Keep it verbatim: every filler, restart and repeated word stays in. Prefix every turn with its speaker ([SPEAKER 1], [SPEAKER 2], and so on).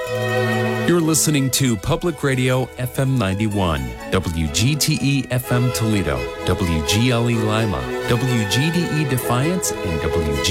[SPEAKER 1] You're listening to Public Radio F M ninety-one, W G T E F M Toledo, W G L E Lima, W G D E Defiance, and W G